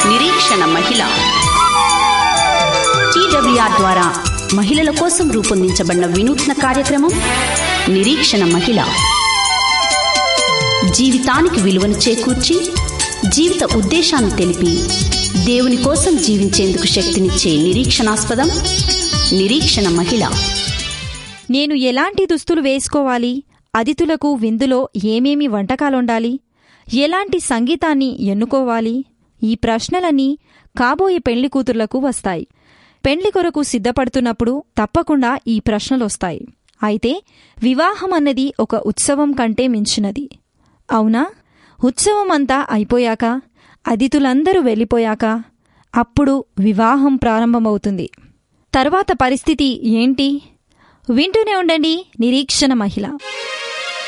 నిరీక్షణ మహిళ టీడబ్ల్యూఆర్ ద్వారా మహిళల కోసం రూపొందించబడిన వినూత్న కార్యక్రమం నిరీక్షణ మహిళ. జీవితానికి విలువను చేకూర్చి జీవిత ఉద్దేశాన్ని తెలిపి దేవుని కోసం జీవించేందుకు శక్తినిచ్చే నిరీక్షణాస్పదం నిరీక్షణ మహిళ. నేను ఎలాంటి దుస్తులు వేసుకోవాలి, అతిథులకు విందులో ఏమేమి వంటకాలుండాలి, ఎలాంటి సంగీతాన్ని ఎన్నుకోవాలి, ఈ ప్రశ్నలన్నీ కాబోయే పెళ్లి కూతుర్లకు వస్తాయి. పెండ్లి కొరకు సిద్ధపడుతున్నప్పుడు తప్పకుండా ఈ ప్రశ్నలొస్తాయి. అయితే వివాహం అన్నది ఒక ఉత్సవం కంటే మించినది, అవునా? ఉత్సవమంతా అయిపోయాక, అతిథులందరూ వెళ్ళిపోయాక అప్పుడు వివాహం ప్రారంభమవుతుంది. తర్వాత పరిస్థితి ఏంటి? వింటూనే ఉండండి నిరీక్షణ మహిళ.